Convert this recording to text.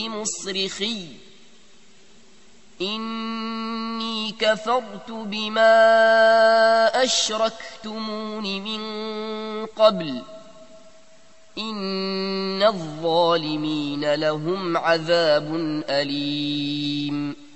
بمصرخي إني كفرت بما أشركتمون من قبل إن الظالمين لهم عذاب أليم